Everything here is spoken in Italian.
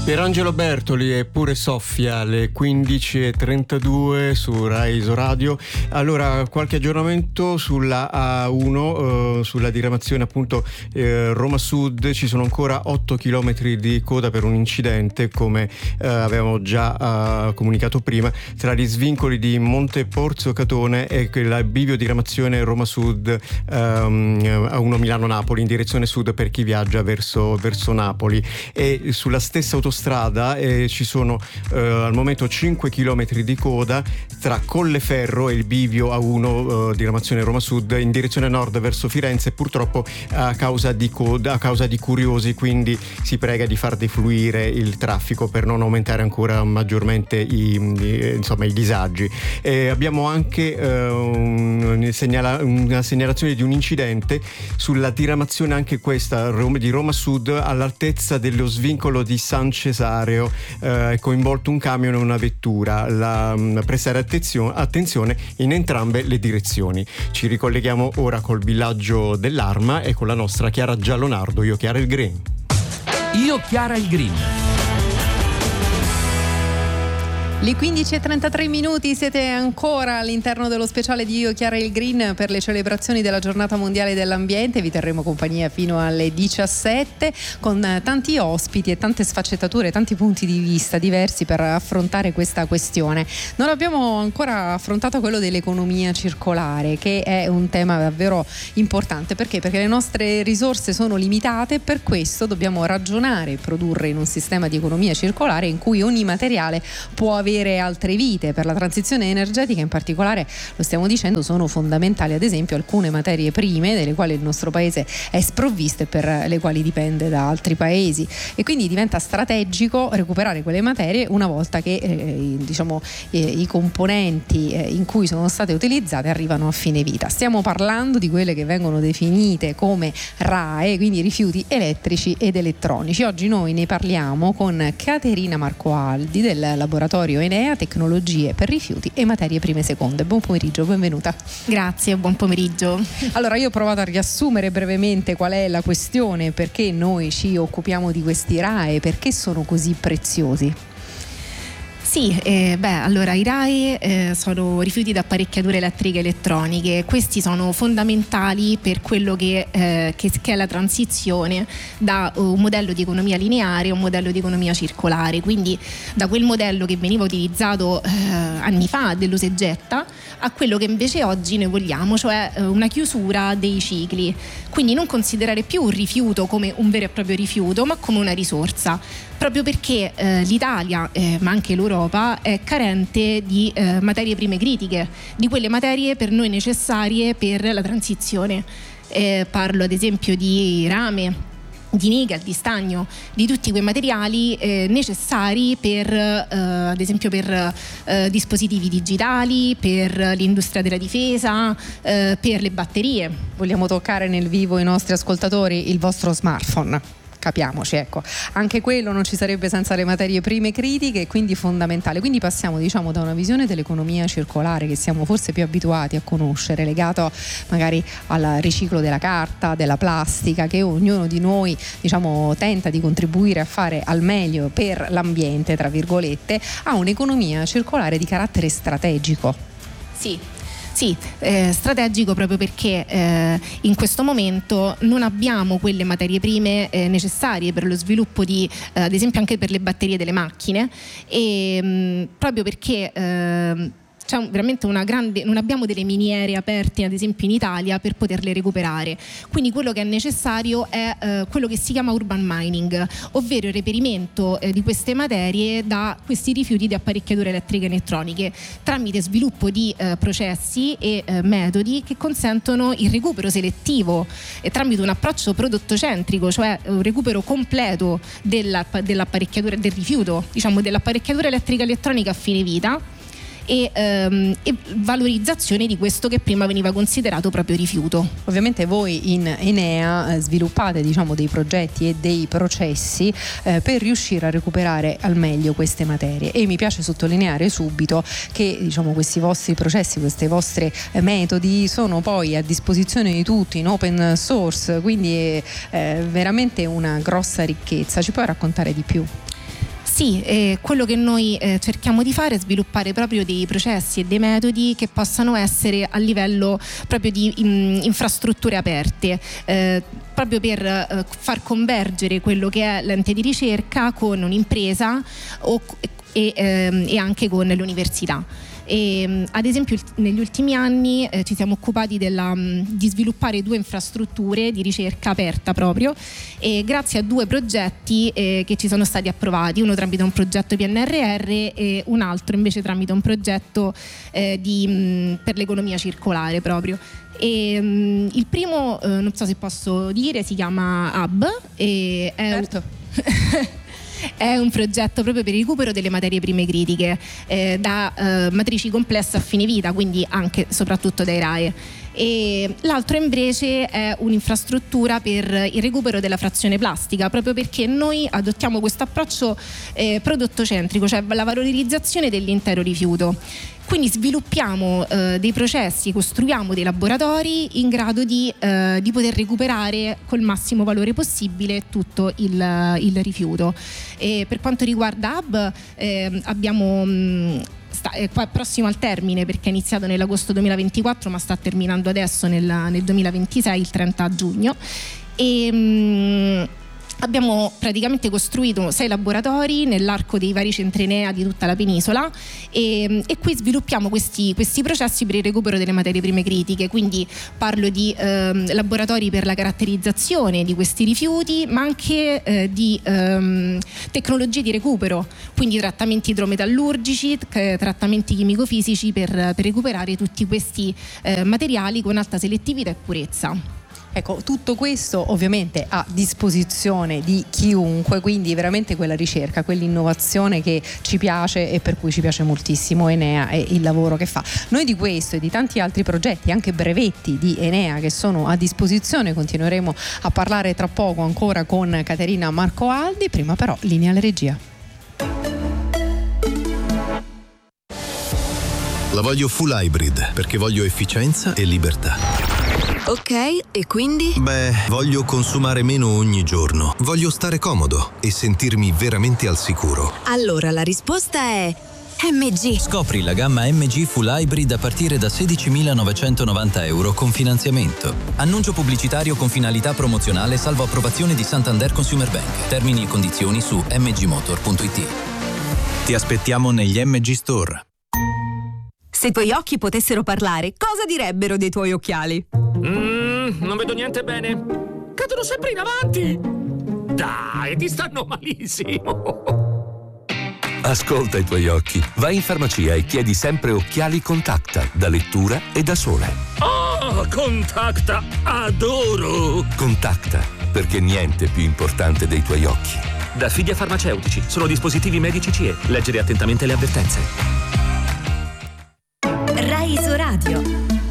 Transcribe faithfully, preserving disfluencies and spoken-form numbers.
Pierangelo Bertoli e pure Soffia alle quindici e trentadue su Rai Isoradio. Allora, qualche aggiornamento sulla A uno, eh, sulla diramazione appunto eh, Roma Sud. Ci sono ancora otto chilometri di coda per un incidente, come eh, avevamo già eh, comunicato prima, tra gli svincoli di Monteporzio Catone e la bivio diramazione Roma Sud ehm, A uno Milano-Napoli in direzione sud per chi viaggia verso, verso Napoli. E sulla stessa autostrada strada eh, ci sono eh, al momento cinque chilometri di coda tra Colleferro e il bivio A uno eh, diramazione Roma Sud in direzione nord verso Firenze, purtroppo a causa di coda, a causa di curiosi, quindi si prega di far defluire il traffico per non aumentare ancora maggiormente i, i, insomma, i disagi. E abbiamo anche eh, un segnala, una segnalazione di un incidente sulla diramazione, anche questa di Roma Sud, all'altezza dello svincolo di San Cesareo. Eh, è coinvolto un camion e una vettura. La, mh, prestare attenzio- attenzione in entrambe le direzioni. Ci ricolleghiamo ora col villaggio dell'Arma e con la nostra Chiara Giallonardo. Io Chiara il Green. Io Chiara il Green. Le quindici e trentatré minuti, siete ancora all'interno dello speciale di Io Chiara il Green per le celebrazioni della giornata mondiale dell'ambiente. Vi terremo compagnia fino alle diciassette con tanti ospiti e tante sfaccettature, tanti punti di vista diversi per affrontare questa questione. Non abbiamo ancora affrontato quello dell'economia circolare, che è un tema davvero importante. Perché? Perché le nostre risorse sono limitate e per questo dobbiamo ragionare e produrre in un sistema di economia circolare in cui ogni materiale può avere avere altre vite. Per la transizione energetica in particolare, lo stiamo dicendo, sono fondamentali ad esempio alcune materie prime delle quali il nostro paese è sprovvisto e per le quali dipende da altri paesi, e quindi diventa strategico recuperare quelle materie una volta che eh, diciamo eh, i componenti eh, in cui sono state utilizzate arrivano a fine vita. Stiamo parlando di quelle che vengono definite come R A E, quindi rifiuti elettrici ed elettronici. Oggi noi ne parliamo con Caterina Marcoaldi del laboratorio Enea Tecnologie per rifiuti e materie prime seconde. Buon pomeriggio, benvenuta. Grazie, buon pomeriggio. Allora, io ho provato a riassumere brevemente qual è la questione, perché noi ci occupiamo di questi R A E, perché sono così preziosi. Sì, eh, beh, allora i R A E eh, sono rifiuti da apparecchiature elettriche e elettroniche. Questi sono fondamentali per quello che, eh, che, che è la transizione da un modello di economia lineare a un modello di economia circolare. Quindi da quel modello che veniva utilizzato eh, anni fa, dell'usa e getta, a quello che invece oggi noi vogliamo, cioè eh, una chiusura dei cicli. Quindi non considerare più un rifiuto come un vero e proprio rifiuto, ma come una risorsa. Proprio perché eh, l'Italia, eh, ma anche l'Europa, è carente di eh, materie prime critiche, di quelle materie per noi necessarie per la transizione. Eh, parlo ad esempio di rame, di nichel, di stagno, di tutti quei materiali eh, necessari per eh, ad esempio per eh, dispositivi digitali, per l'industria della difesa, eh, per le batterie. Vogliamo toccare nel vivo i nostri ascoltatori il vostro smartphone. Capiamoci, ecco, anche quello non ci sarebbe senza le materie prime critiche, quindi fondamentale. Quindi passiamo, diciamo, da una visione dell'economia circolare che siamo forse più abituati a conoscere, legato magari al riciclo della carta, della plastica, che ognuno di noi, diciamo, tenta di contribuire a fare al meglio per l'ambiente, tra virgolette, a un'economia circolare di carattere strategico. Sì. Sì, eh, strategico proprio perché eh, in questo momento non abbiamo quelle materie prime eh, necessarie per lo sviluppo di, eh, ad esempio anche per le batterie delle macchine, e mh, proprio perché eh, c'è un, veramente una grande, non abbiamo delle miniere aperte ad esempio in Italia per poterle recuperare. Quindi quello che è necessario è eh, quello che si chiama urban mining, ovvero il reperimento eh, di queste materie da questi rifiuti di apparecchiature elettriche e elettroniche tramite sviluppo di eh, processi e eh, metodi che consentono il recupero selettivo e tramite un approccio prodottocentrico, cioè un recupero completo della, dell'apparecchiatura, del rifiuto, diciamo dell'apparecchiatura elettrica e elettronica a fine vita, E, ehm, e valorizzazione di questo che prima veniva considerato proprio rifiuto. Ovviamente voi in Enea eh, sviluppate, diciamo, dei progetti e dei processi eh, per riuscire a recuperare al meglio queste materie, e mi piace sottolineare subito che, diciamo, questi vostri processi, questi vostri eh, metodi sono poi a disposizione di tutti in open source, quindi è eh, veramente una grossa ricchezza. Ci puoi raccontare di più? Sì, eh, quello che noi eh, cerchiamo di fare è sviluppare proprio dei processi e dei metodi che possano essere a livello proprio di in, infrastrutture aperte, eh, proprio per eh, far convergere quello che è l'ente di ricerca con un'impresa o, e, ehm, e anche con l'università. E, ad esempio negli ultimi anni eh, ci siamo occupati della, di sviluppare due infrastrutture di ricerca aperta proprio, e grazie a due progetti eh, che ci sono stati approvati, uno tramite un progetto P N R R e un altro invece tramite un progetto eh, di, mh, per l'economia circolare proprio. E, mh, il primo, eh, non so se posso dire, si chiama Hub e è certo. È un progetto proprio per il recupero delle materie prime critiche eh, da eh, matrici complesse a fine vita, quindi anche soprattutto dai R A E. E l'altro invece è un'infrastruttura per il recupero della frazione plastica, proprio perché noi adottiamo questo approccio eh, prodottocentrico, cioè la valorizzazione dell'intero rifiuto. Quindi sviluppiamo eh, dei processi, costruiamo dei laboratori in grado di, eh, di poter recuperare col massimo valore possibile tutto il, il rifiuto. E per quanto riguarda Hub eh, abbiamo mh, sta, è qua prossimo al termine perché è iniziato nell'agosto duemilaventiquattro ma sta terminando adesso nel, nel duemilaventisei, il trenta giugno. E, mh, abbiamo praticamente costruito sei laboratori nell'arco dei vari centri Enea di tutta la penisola e, e qui sviluppiamo questi, questi processi per il recupero delle materie prime critiche, quindi parlo di ehm, laboratori per la caratterizzazione di questi rifiuti ma anche eh, di ehm, tecnologie di recupero, quindi trattamenti idrometallurgici, t- trattamenti chimico-fisici per, per recuperare tutti questi eh, materiali con alta selettività e purezza. Ecco, tutto questo ovviamente a disposizione di chiunque, quindi veramente quella ricerca, quell'innovazione che ci piace e per cui ci piace moltissimo Enea e il lavoro che fa. Noi di questo e di tanti altri progetti, anche brevetti di Enea che sono a disposizione, continueremo a parlare tra poco ancora con Caterina Marcoaldi. Prima però linea alla regia. La voglio full hybrid perché voglio efficienza e libertà. Ok, e quindi? Beh, voglio consumare meno ogni giorno. Voglio stare comodo e sentirmi veramente al sicuro. Allora la risposta è M G. Scopri la gamma M G Full Hybrid a partire da sedicimilanovecentovananta euro con finanziamento. Annuncio pubblicitario con finalità promozionale salvo approvazione di Santander Consumer Bank. Termini e condizioni su m g motor punto i t. Ti aspettiamo negli M G Store. Se i tuoi occhi potessero parlare, cosa direbbero dei tuoi occhiali? Mm, non vedo niente bene. Cadono sempre in avanti. Dai, ti stanno malissimo. Ascolta i tuoi occhi. Vai in farmacia e chiedi sempre occhiali Contacta, da lettura e da sole. Oh, Contacta, adoro. Contacta, perché niente è più importante dei tuoi occhi. Da Fidia Farmaceutici, sono dispositivi medici C E. Leggere attentamente le avvertenze.